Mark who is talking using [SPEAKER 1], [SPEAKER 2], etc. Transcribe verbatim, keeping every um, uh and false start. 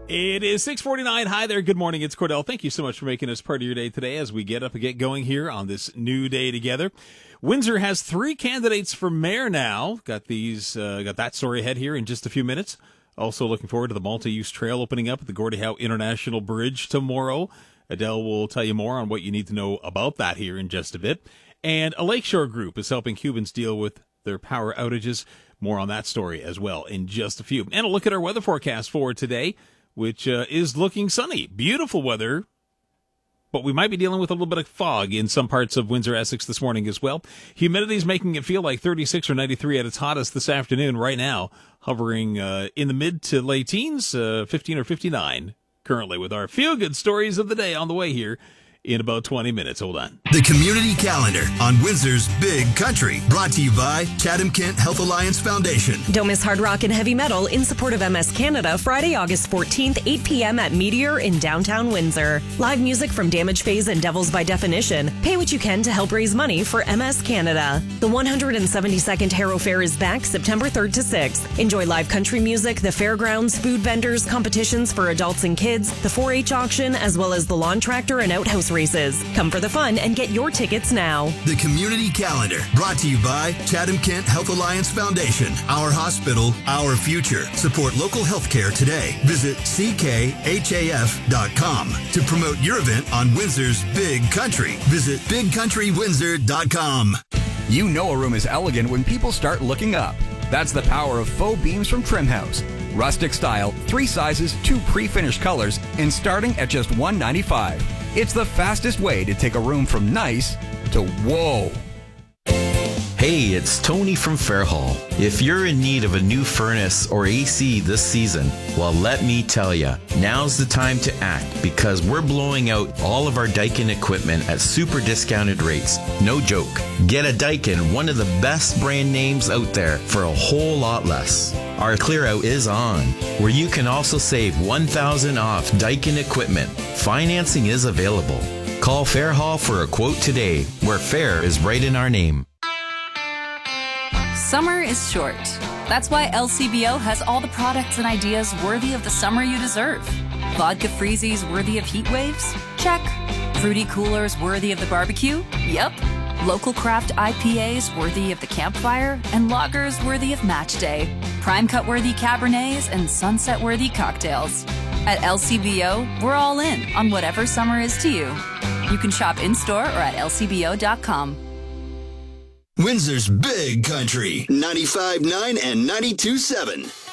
[SPEAKER 1] It is six forty-nine. Hi there. Good morning. It's Cordell. Thank you so much for making us part of your day today as we get up and get going here on this new day together. Windsor has three candidates for mayor now. Got these, uh, got that story ahead here in just a few minutes. Also looking forward to the multi-use trail opening up at the Gordie Howe International Bridge tomorrow. Adele will tell you more on what you need to know about that here in just a bit. And a Lakeshore group is helping Cubans deal with their power outages. More on that story as well in just a few. And a look at our weather forecast for today, which uh, is looking sunny. Beautiful weather, but we might be dealing with a little bit of fog in some parts of Windsor, Essex this morning as well. Humidity is making it feel like thirty-six or ninety-three at its hottest this afternoon. Right now, hovering uh, in the mid to late teens, uh, fifteen or fifty-nine currently, with our feel-good stories of the day on the way here in about twenty minutes. Hold on.
[SPEAKER 2] The Community Calendar on Windsor's Big Country. Brought to you by Chatham Kent Health Alliance Foundation.
[SPEAKER 3] Don't miss hard rock and heavy metal in support of M S Canada, Friday, August fourteenth, eight p.m. at Meteor in downtown Windsor. Live music from Damage Phase and Devils by Definition. Pay what you can to help raise money for M S Canada. The one hundred seventy-second Harrow Fair is back September third to sixth. Enjoy live country music, the fairgrounds, food vendors, competitions for adults and kids, the four H auction, as well as the lawn tractor and outhouse races. Come for the fun and get your tickets now.
[SPEAKER 2] The Community Calendar, brought to you by Chatham Kent Health Alliance Foundation. Our hospital, our future. Support local health care today. Visit c k h a f dot com to promote your event on Windsor's Big Country. Visit big country windsor dot com.
[SPEAKER 4] You know a room is elegant when people start looking up. That's the power of faux beams from Trim House. Rustic style, three sizes, two pre-finished colors, and starting at just one hundred ninety-five dollars. It's the fastest way to take a room from nice to whoa.
[SPEAKER 5] Hey, it's Tony from Fairhall. If you're in need of a new furnace or A C this season, well, let me tell you, now's the time to act because we're blowing out all of our Daikin equipment at super discounted rates. No joke. Get a Daikin, one of the best brand names out there, for a whole lot less. Our clear out is on, where you can also save one thousand dollars off Daikin equipment. Financing is available. Call Fairhall for a quote today, where fair is right in our name.
[SPEAKER 6] Summer is short. That's why L C B O has all the products and ideas worthy of the summer you deserve. Vodka freezies worthy of heat waves? Check. Fruity coolers worthy of the barbecue? Yep. Local craft I P As worthy of the campfire? And lagers worthy of match day. Prime cut worthy Cabernets and sunset worthy cocktails. At L C B O, we're all in on whatever summer is to you. You can shop in-store or at L C B O dot com.
[SPEAKER 2] Windsor's Big Country, ninety-five point nine and ninety-two point seven.